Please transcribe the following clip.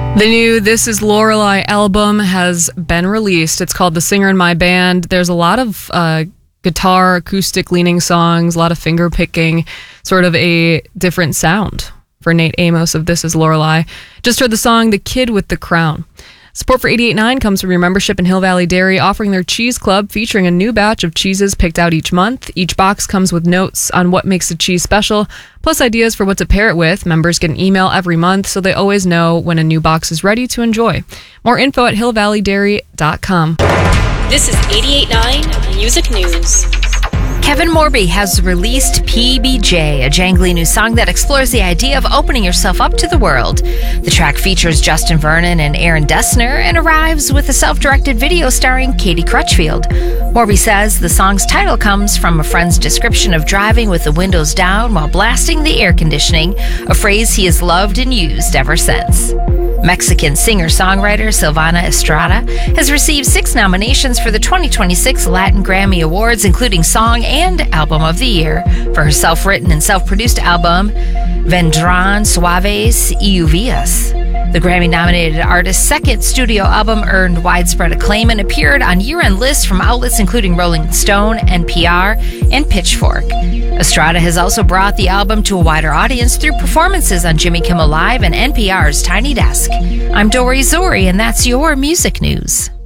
The new This Is Lorelei album has been released. It's called The Singer in My Band. There's a lot of guitar, acoustic leaning songs, a lot of finger picking, sort of a different sound for Nate Amos of This Is Lorelei. Just heard the song The Kid with the Crown. Support for 88.9 comes from your membership in Hill Valley Dairy, offering their cheese club featuring a new batch of cheeses picked out each month. Each box comes with notes on what makes a cheese special, plus ideas for what to pair it with. Members get an email every month, so they always know when a new box is ready to enjoy. More info at hillvalleydairy.com. This is 88.9 Music News. Kevin Morby has released PBJ, a jangly new song that explores the idea of opening yourself up to the world. The track features Justin Vernon and Aaron Dessner and arrives with a self-directed video starring Katie Crutchfield. Morby says the song's title comes from a friend's description of driving with the windows down while blasting the air conditioning, a phrase he has loved and used ever since. Mexican singer-songwriter Silvana Estrada has received 6 nominations for the 2026 Latin Grammy Awards, including Song and Album of the Year, for her self-written and self-produced album, Vendrán Suaves y Lluvias. The Grammy-nominated artist's second studio album earned widespread acclaim and appeared on year-end lists from outlets including Rolling Stone, NPR, and Pitchfork. Estrada has also brought the album to a wider audience through performances on Jimmy Kimmel Live and NPR's Tiny Desk. I'm Dory Zori, and that's your music news.